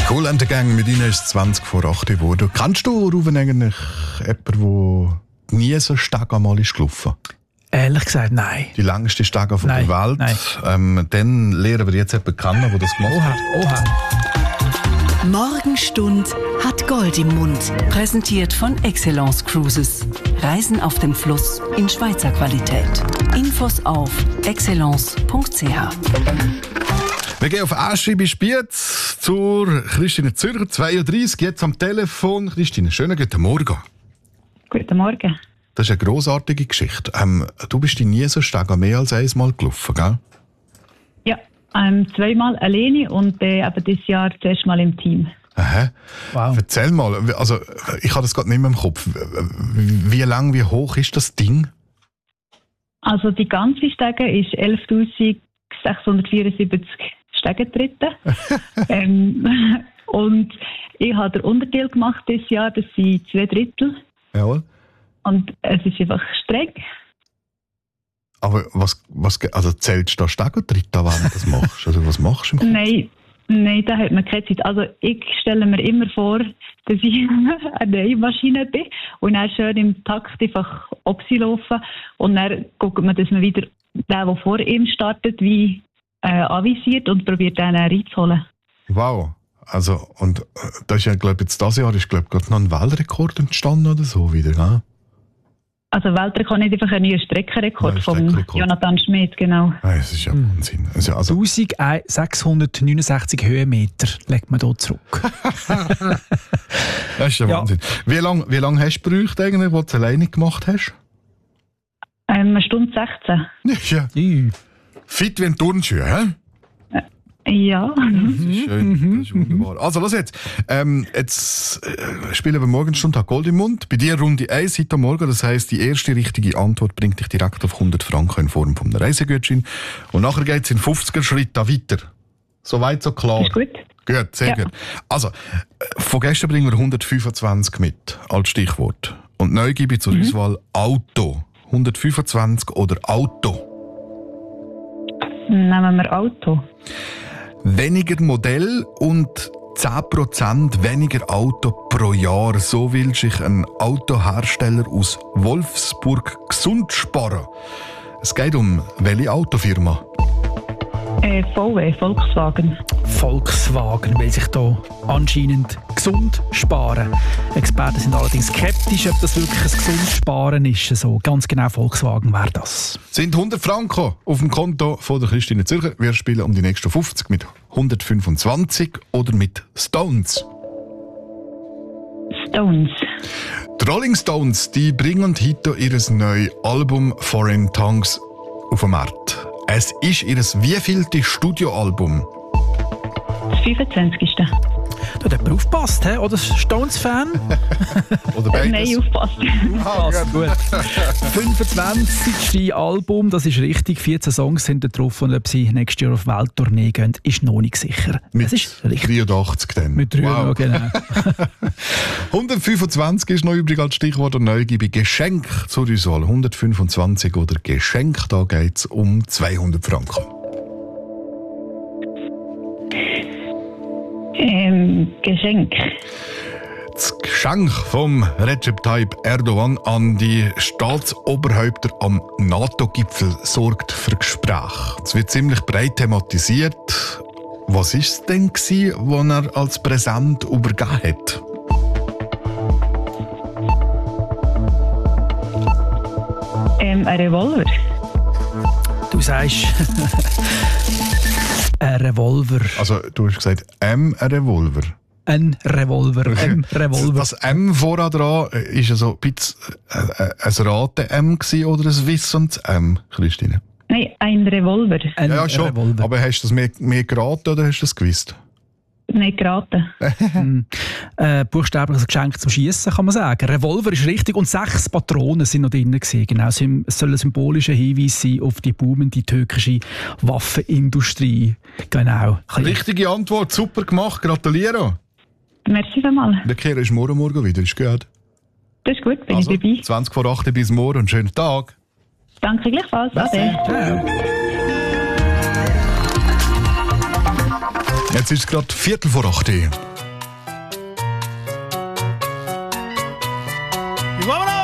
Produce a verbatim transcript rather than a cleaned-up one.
Cool and the Gang, mit ihnen ist es zwanzig vor acht geworden. Kannst du, Ruven, eigentlich jemanden, der nie so stark einmal ist gelaufen? Ehrlich gesagt, nein. Die längste Stege von nein, der Welt. Nein. Ähm, dann lernen wir jetzt jemanden kennen, der das gemacht hat. Oha, oha. Morgenstund hat Gold im Mund. Präsentiert von Excellence Cruises. Reisen auf dem Fluss in Schweizer Qualität. Infos auf excellence punkt c h. Wir gehen auf Aschri bei Spiez zur Christine Zürcher, zweiunddreissig, jetzt am Telefon. Christine, schönen guten Morgen. Guten Morgen. Das ist eine grossartige Geschichte. Ähm, du bist nie so stark, mehr als einmal gelaufen, gell? Ja, ähm, zweimal alleine und äh, aber dieses Jahr zuerst mal im Team. Aha. Wow. Erzähl mal, also ich habe das gerade nicht mehr im Kopf. Wie, wie lang, wie hoch ist das Ding? Also die ganze Stege ist elftausendsechshundertvierundsiebzig Stegentritte. ähm, und ich habe den Unterteil gemacht dieses Jahr, das sind zwei Drittel. Jawohl. Und es ist einfach streng. Aber was, was also zählst du da Stegentritte, wenn du das machst? Also was machst du im Kopf? Nein, nein, da hat man keine Zeit. Also ich stelle mir immer vor, dass ich eine Nähmaschine bin und dann schön im Takt einfach laufen und dann guckt man, dass man wieder den, der vor ihm startet, wie äh, anvisiert und probiert den reinzuholen. Wow. Also, und da ist ja, glaube jetzt dieses Jahr ist, glaube ich, gerade noch ein Weltrekord entstanden oder so wieder, gell? Also Weltrekord, nicht einfach ein neuer Streckenrekord Nein, von Streckenrekord. Jonathan Schmidt, genau. Ah, das ist ja Hm. Wahnsinn. Also, also, eintausendsechshundertneunundsechzig Höhenmeter legt man hier zurück. das ist ja, Ja. Wahnsinn. Wie lange wie lang hast du gebraucht, eigentlich, wo du es alleine gemacht hast? Ähm, eine Stunde sechzehn. Ja. Ui. Fit wie ein Turnschuh, hä? Ja. Das ist schön, das ist wunderbar. Also, los jetzt. Ähm, jetzt äh, spielen wir Morgenstunde hat Gold im Mund. Bei dir Runde eins heute Morgen. Das heisst, die erste richtige Antwort bringt dich direkt auf hundert Franken in Form von einem Reisegutschein. Und nachher geht es in fünfziger Schritten weiter. So weit, so klar. Ist gut. Gut, sehr Ja. gut. Also, äh, von gestern bringen wir hundertfünfundzwanzig mit, als Stichwort. Und neu gebe ich zur Mhm. Auswahl Auto. hundertfünfundzwanzig oder Auto. Nehmen wir Auto. Weniger Modell und zehn Prozent weniger Auto pro Jahr. So will sich ein Autohersteller aus Wolfsburg gesund sparen. Es geht um welche Autofirma? Äh, V W, Volkswagen. Volkswagen will sich da anscheinend gesund sparen. Experten sind allerdings skeptisch, ob das wirklich ein gesundes Sparen ist. So, ganz genau Volkswagen wäre das. Sind hundert Franken auf dem Konto von der Christine Zürcher. Wir spielen um die nächsten fünfzig mit hundertfünfundzwanzig oder mit Stones. Stones. Die Rolling Stones die bringen heute ihr neues Album Foreign Tongues auf den Markt. Es ist ihr wievielte Studioalbum? Das fünfundzwanzigste. Da hat jemand aufgepasst, he? Oder Stones-Fan? Oder beides? Nein, aufpasst. Aufgepasst, gut. fünfundzwanzigste Album, das ist richtig. vierzehn Songs sind da drauf und ob sie nächstes Jahr auf Welttournee gehen, ist noch nicht sicher. Mit das ist richtig. dreiundachtzig dann. Mit drei, Wow. wow. Genau. hundertfünfundzwanzig ist noch übrig als Stichwort und neu gebe ich Geschenk zur Auswahl. hundertfünfundzwanzig oder Geschenk, da geht es um zweihundert Franken. Ähm, Geschenk. Das Geschenk vom Recep Tayyip Erdogan an die Staatsoberhäupter am NATO-Gipfel sorgt für Gespräche. Es wird ziemlich breit thematisiert. Was war es denn, was er als Präsent übergeben hat? Ähm, ein Revolver. Du sagst ein Revolver. Also, du hast gesagt, M, ein Revolver. Ein Revolver. Ein Revolver. Das M vorher dran, ist ja so ein bisschen äh, ein Raten-M gewesen oder ein wissendes M, Christine? Nein, ein Revolver. Ein Ja, schon. Revolver. Aber hast du das mehr, mehr geraten oder hast du das gewusst? Nicht geraten. äh, buchstäblich ein Geschenk zum Schiessen, kann man sagen. Revolver ist richtig und sechs Patronen sind noch drin gewesen. Genau, es soll ein symbolischer Hinweis sein auf die boomende türkische Waffenindustrie. Genau. Richtige Antwort, super gemacht, gratuliere. Merci vielmals. Der Kehr ist morgen morgen wieder, ist gut. Das ist gut, bin Also, ich dabei. zwanzig vor acht bis morgen und schönen Tag. Danke gleichfalls. Ade. Ciao. Jetzt ist es gerade Viertel vor acht. Vámonos!